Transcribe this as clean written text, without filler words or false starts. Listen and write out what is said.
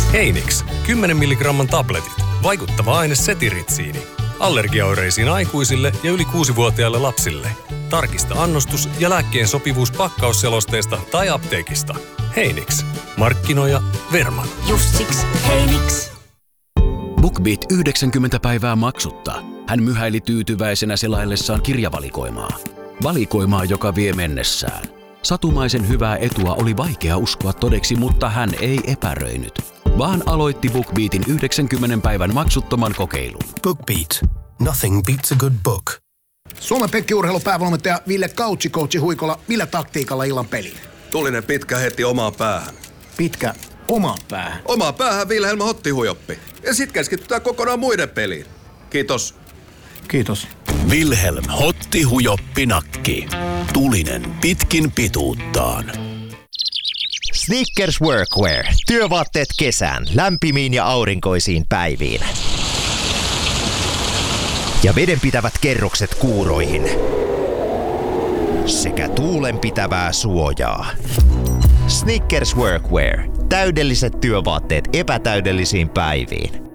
Heinix, 10 milligramman tabletit. Vaikuttava aine setiritsiini. Allergiaoireisiin aikuisille ja yli 6-vuotiaille lapsille. Tarkista annostus ja lääkkeen sopivuus pakkausselosteesta tai apteekista. Heinix. Markkinoija Verman. Just siksi Heinix. BookBeat 90 päivää maksutta. Hän myhäili tyytyväisenä selaillessaan kirjavalikoimaa. Valikoimaa, joka vie mennessään. Satumaisen hyvää etua oli vaikea uskoa todeksi, mutta hän ei epäröinyt, vaan aloitti BookBeatin 90 päivän maksuttoman kokeilun. BookBeat. Nothing beats a good book. Suomen Pekki-urheilupäävalmentaja Ville Kautsi Huikola, millä taktiikalla illan peliin? Tulinen pitkä heti omaan päähän. Pitkä omaan päähän? Omaan päähän Vilhelm Hottihujoppi. Ja sit keskitytään kokonaan muiden peliin. Kiitos. Kiitos. Vilhelm Hottihujoppi-nakki. Tulinen pitkin pituuttaan. Snickers Workwear. Työvaatteet kesään, lämpimiin ja aurinkoisiin päiviin. Ja vedenpitävät kerrokset kuuroihin. Sekä tuulenpitävää suojaa. Snickers Workwear. Täydelliset työvaatteet epätäydellisiin päiviin.